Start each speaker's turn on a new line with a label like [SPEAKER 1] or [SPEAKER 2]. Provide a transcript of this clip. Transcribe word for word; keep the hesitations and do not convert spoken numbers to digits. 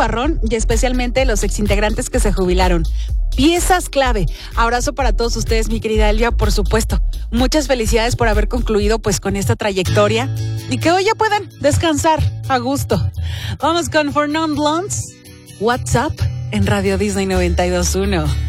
[SPEAKER 1] Barrón y especialmente los exintegrantes que se jubilaron. Piezas clave. Abrazo para todos ustedes, mi querida Elvia, por supuesto. Muchas felicidades por haber concluido pues con esta trayectoria y que hoy ya puedan descansar a gusto. Vamos con Four Non Blondes. WhatsApp en Radio Disney noventa y dos punto uno.